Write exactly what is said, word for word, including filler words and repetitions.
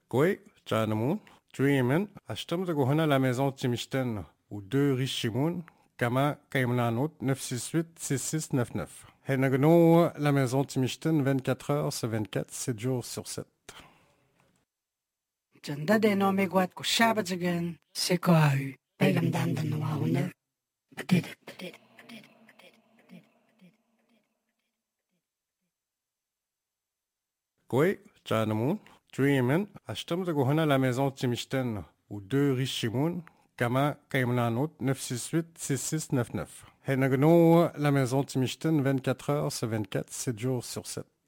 Koi, Chanamun, Dreamin, Ashtam de Gohana la maison Timishten, ou deux Richimoun, Kama Kaimlanot neuf six huit six six neuf neuf. Henagno la maison Timishten vingt-quatre heures sur vingt-quatre, sept jours sur sept. Janda de no me guat ko shabazagan se ko ahu. Pegam danda no ahuna. Badidit. Koi, Chanamun, Dreamin, Ashtam de Gohana la maison Timishten, ou deux Richimoun, Kama Kaimlanot neuf six huit six six neuf neuf. Henagno la maison Timishten vingt-quatre heures sur vingt-quatre, sept jours sur sept.